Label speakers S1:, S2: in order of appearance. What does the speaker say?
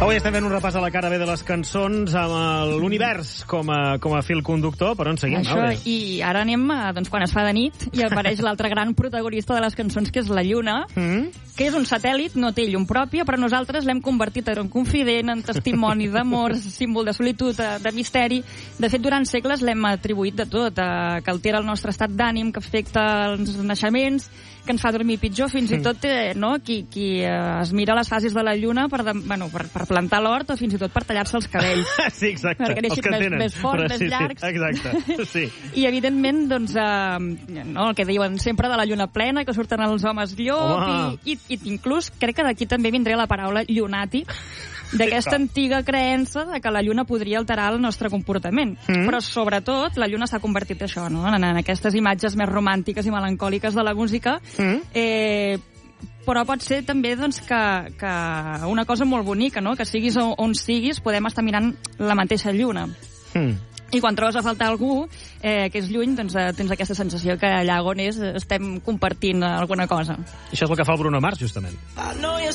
S1: Avui estem fent un repàs a la cara B de les cançons amb l'univers com a fil conductor. Per on seguim?
S2: Això, i ara anem quan es fa de nit i apareix l'altre gran protagonista de les cançons, que és la Lluna, que és un satèl·lit, no té llum pròpia, però nosaltres l'hem convertit en confident, en testimoni d'amor, símbol de solitud, de misteri. De fet, durant segles l'hem atribuït de tot, que altera el nostre estat d'ànim, que afecta els naixements, que ens fa dormir pitjor, fins i tot qui es mira les fases de la Lluna per plantar l'hort o fins i tot per tallar-se els cabells.
S1: Sí, exacte.
S2: Perquè creixin més forts, més llargs.
S1: Sí, exacte. Sí.
S2: I, evidentment, el que diuen sempre de la lluna plena, que surten els homes llop, i inclús crec que d'aquí també vindria la paraula llunàtic, d'aquesta antiga creença de que la lluna podria alterar el nostre comportament. Però, sobretot, la lluna s'ha convertit això, no? En aquestes imatges més romàntiques i melancòliques de la música, però pot ser també que una cosa molt bonica, no? Que siguis on siguis, podem estar mirant la mateixa lluna. I quan trobes a faltar algú que és lluny, tens aquesta sensació que allà on estem compartint alguna cosa.
S1: Això és el que fa el Bruno Mars, justament.